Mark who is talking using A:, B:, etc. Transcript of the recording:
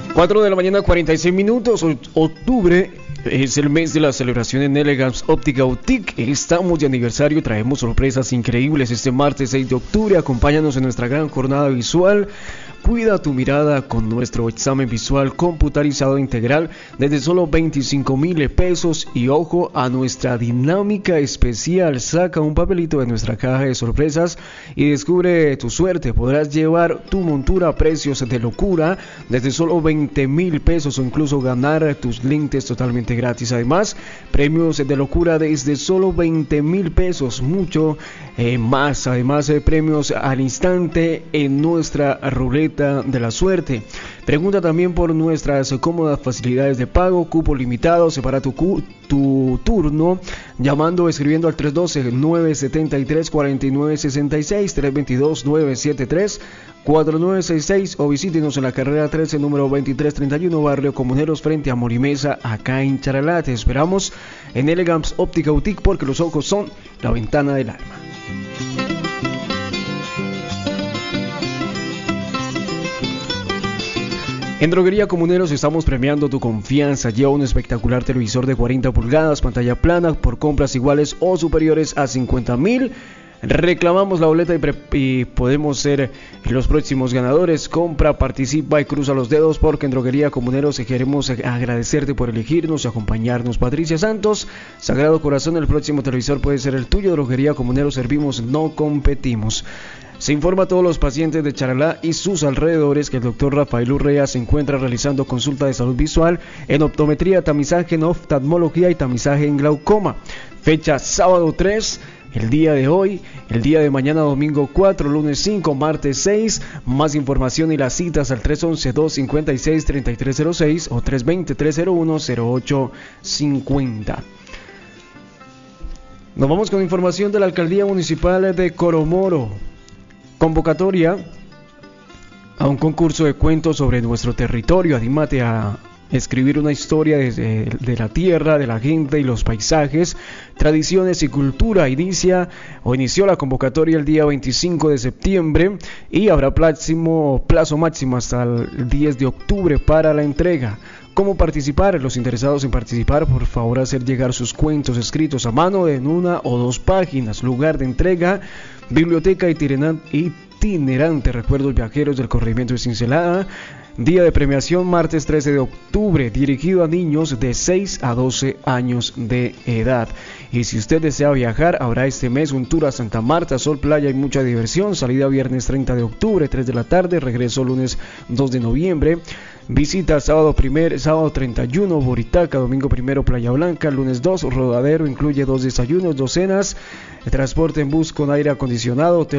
A: 4 de la mañana, 46 minutos. Octubre es el mes de la celebración en Elegance Óptica Boutique. Estamos de aniversario y traemos sorpresas increíbles este martes 6 de octubre. Acompáñanos en nuestra gran jornada visual. Cuida tu mirada con nuestro examen visual computarizado integral desde solo 25,000 pesos. Y ojo a nuestra dinámica especial. Saca un papelito de nuestra caja de sorpresas y descubre tu suerte. Podrás llevar tu montura a precios de locura desde solo 20,000 pesos o incluso ganar tus lentes totalmente gratis. Además, premios de locura desde solo 20,000 pesos. Mucho más. Además, premios al instante en nuestra ruleta de la suerte. Pregunta también por nuestras cómodas facilidades de pago, cupo limitado. Separa tu turno llamando o escribiendo al 312-973-4966, 322-973-4966 o visítenos en la carrera 13, número 2331, Barrio Comuneros, frente a Morimesa, acá en Charalá. Te esperamos en Elegance Óptica Boutique, porque los ojos son la ventana del alma. En Droguería Comuneros estamos premiando tu confianza. Lleva un espectacular televisor de 40 pulgadas, pantalla plana, por compras iguales o superiores a 50,000. Reclamamos la boleta y podemos ser los próximos ganadores. Compra, participa y cruza los dedos, porque en Droguería Comuneros queremos agradecerte por elegirnos y acompañarnos. Patricia Santos, Sagrado Corazón, el próximo televisor puede ser el tuyo. Droguería Comuneros, servimos, no competimos. Se informa a todos los pacientes de Charalá y sus alrededores que el doctor Rafael Urrea se encuentra realizando consulta de salud visual en optometría, tamizaje en oftalmología y tamizaje en glaucoma. Fecha sábado 3, el día de hoy, el día de mañana domingo 4, lunes 5, martes 6. Más información y las citas al 311-256-3306 o 320-301-0850. Nos vamos con información de la Alcaldía Municipal de Coromoro. Convocatoria a un concurso de cuentos sobre nuestro territorio. Anímate a escribir una historia de la tierra, de la gente y los paisajes, tradiciones y cultura. Inició la convocatoria el día 25 de septiembre y habrá plazo máximo hasta el 10 de octubre para la entrega. ¿Cómo participar? Los interesados en participar, por favor, hacer llegar sus cuentos escritos a mano en 1 o 2 páginas. Lugar de entrega: Biblioteca Itinerante Recuerdos Viajeros del Corregimiento de Cincelada. Día de premiación, martes 13 de octubre, dirigido a niños de 6 a 12 años de edad. Y si usted desea viajar, habrá este mes un tour a Santa Marta, sol, playa y mucha diversión. Salida viernes 30 de octubre, 3 de la tarde, regreso lunes 2 de noviembre. Visita sábado 31, Boritaca, domingo 1, Playa Blanca, lunes 2, Rodadero, incluye 2 desayunos, 2 cenas, transporte en bus con aire acondicionado, hotel